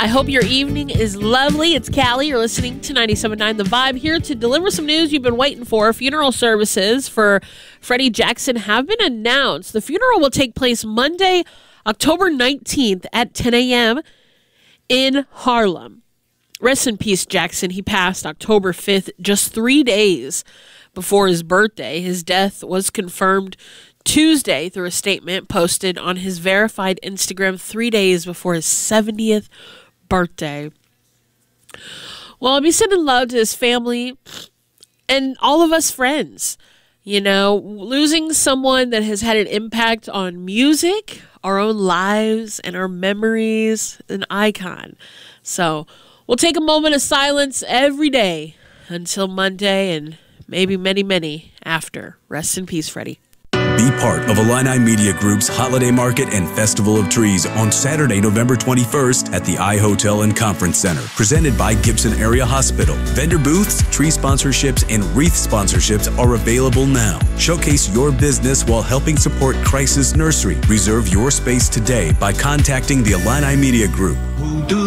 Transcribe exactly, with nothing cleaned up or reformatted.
I hope your evening is lovely. It's Callie. You're listening to ninety-seven point nine The Vibe, here to deliver some news you've been waiting for. Funeral services for Freddie Jackson have been announced. The funeral will take place Monday, October nineteenth at ten a.m. in Harlem. Rest in peace, Jackson. He passed October fifth, just three days before his birthday. His death was confirmed Tuesday through a statement posted on his verified Instagram three days before his seventieth birthday. Well, I'll be sending love to his family and all of us friends. You know, losing someone that has had an impact on music, our own lives, and our memories, an icon. So we'll take a moment of silence every day until Monday and maybe many, many after. Rest in peace, Freddie. Be part of Illini Media Group's Holiday Market and Festival of Trees on Saturday, November twenty-first at the iHotel and Conference Center, presented by Gibson Area Hospital. Vendor booths, tree sponsorships, and wreath sponsorships are available now. Showcase your business while helping support Crisis Nursery. Reserve your space today by contacting the Illini Media Group.